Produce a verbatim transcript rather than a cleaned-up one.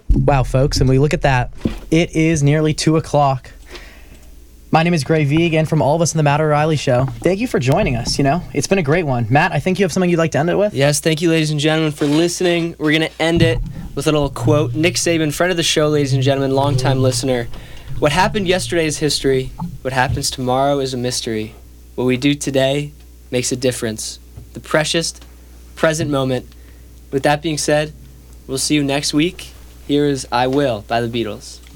Wow, folks, and we look at that. It is nearly two o'clock. My name is Gray V, again, from all of us in the Matt O'Reilly Show. Thank you for joining us, you know. It's been a great one. Matt, I think you have something you'd like to end it with? Yes, thank you, ladies and gentlemen, for listening. We're going to end it with a little quote. Nick Saban, friend of the show, ladies and gentlemen, longtime listener. What happened yesterday is history. What happens tomorrow is a mystery. What we do today makes a difference. The precious present moment. With that being said, we'll see you next week. Here is I Will by the Beatles.